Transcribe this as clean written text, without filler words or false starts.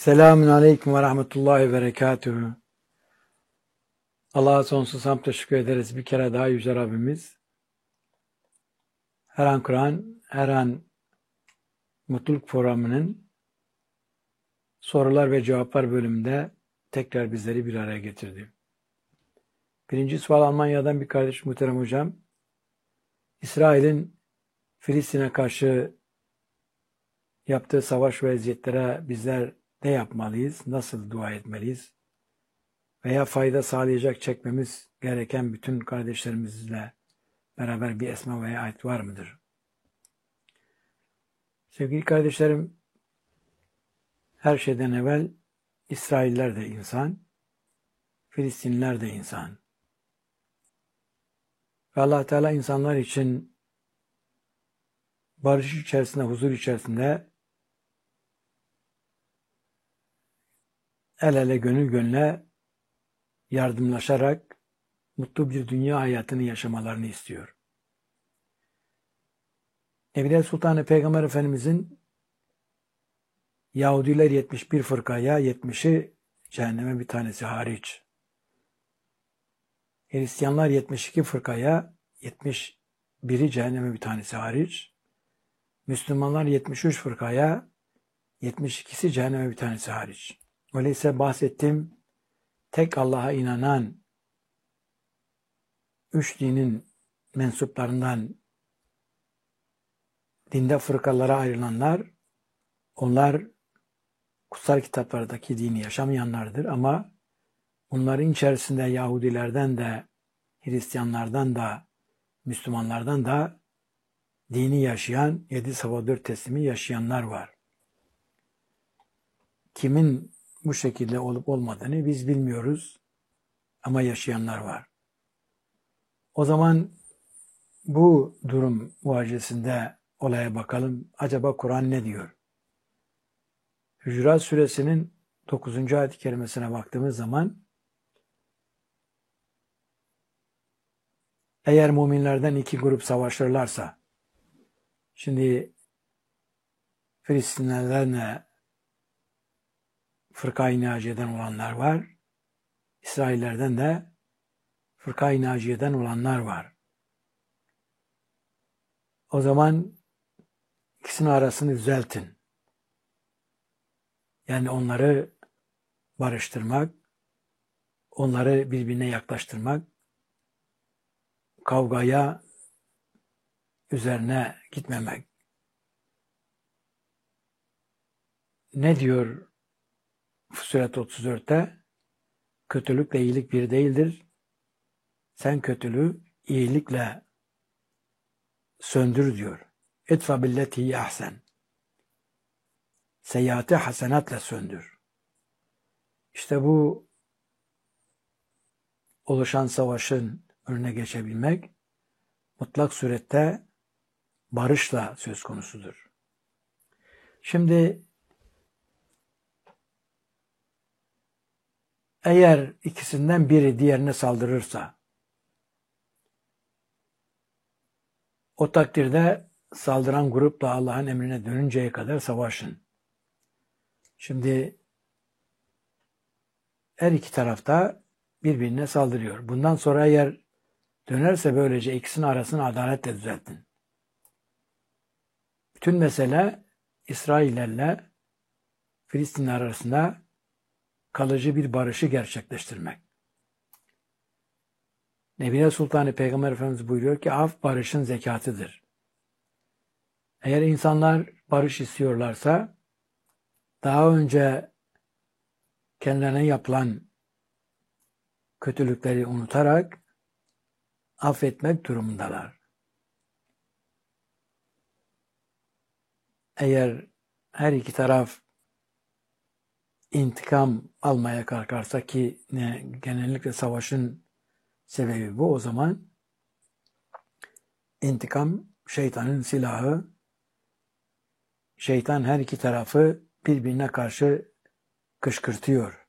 Selamun Aleyküm ve Rahmetullahi ve Berekatühü. Allah'a sonsuz hamd teşekkür ederiz. Bir kere daha Yüce Rabbimiz her an Kur'an, her an Mutluluk Programı'nın sorular ve cevaplar bölümünde tekrar bizleri bir araya getirdi. Birinci sual Almanya'dan bir kardeş muhterem hocam. İsrail'in Filistin'e karşı yaptığı savaş ve eziyetlere bizler ne yapmalıyız? Nasıl dua etmeliyiz? Veya fayda sağlayacak çekmemiz gereken bütün kardeşlerimizle beraber bir esma veya ayet var mıdır? Sevgili kardeşlerim, her şeyden evvel İsrailler de insan, Filistinliler de insan. Ve Allah Teala insanlar için barış içerisinde, huzur içerisinde el ele gönül gönüle yardımlaşarak mutlu bir dünya hayatını yaşamalarını istiyor. Evliya Sultan Peygamber Efendimizin Yahudiler 71 fırkaya, 70'i cehenneme bir tanesi hariç. Hristiyanlar 72 fırkaya, 71'i cehenneme bir tanesi hariç. Müslümanlar 73 fırkaya, 72'si cehenneme bir tanesi hariç. Öyleyse bahsettiğim tek Allah'a inanan 3 dinin mensuplarından dinde fırkalara ayrılanlar, onlar kutsal kitaplardaki dini yaşamayanlardır ama bunların içerisinde Yahudilerden de, Hristiyanlardan da, Müslümanlardan da dini yaşayan, 7 sabah 4 teslimi yaşayanlar var. Kimin bu şekilde olup olmadığını biz bilmiyoruz ama yaşayanlar var. O zaman bu durum muhacesinde olaya bakalım. Acaba Kur'an ne diyor? Hücurat Suresinin 9. ayet-i kerimesine baktığımız zaman eğer müminlerden 2 grup savaşırlarsa, şimdi Filistinlilerle Fırka-i Naciye'den olanlar var, İsraillerden de Fırka-i Naciye'den olanlar var. O zaman ikisinin arasını düzeltin. Yani onları barıştırmak, onları birbirine yaklaştırmak, kavgaya üzerine gitmemek. Ne diyor Fussilet 34'te? Kötülükle iyilik bir değildir. Sen kötülüğü iyilikle söndür diyor. İtfa billeti ahsen. Seyyiatı hasenatla söndür. İşte bu oluşan savaşın önüne geçebilmek mutlak surette barışla söz konusudur. Şimdi eğer ikisinden biri diğerine saldırırsa o takdirde saldıran grup da Allah'ın emrine dönünceye kadar savaşın. Şimdi her iki tarafta birbirine saldırıyor. Bundan sonra eğer dönerse böylece ikisinin arasını adaletle düzeltin. Bütün mesele İsraillerle Filistinler arasında kalıcı bir barışı gerçekleştirmek. Nebiye Sultanı Peygamber Efendimiz buyuruyor ki af barışın zekatıdır. Eğer insanlar barış istiyorlarsa daha önce kendilerine yapılan kötülükleri unutarak affetmek durumundalar. Eğer her iki taraf intikam almaya kalkarsa ki genellikle savaşın sebebi bu, o zaman intikam şeytanın silahı. Şeytan her iki tarafı birbirine karşı kışkırtıyor.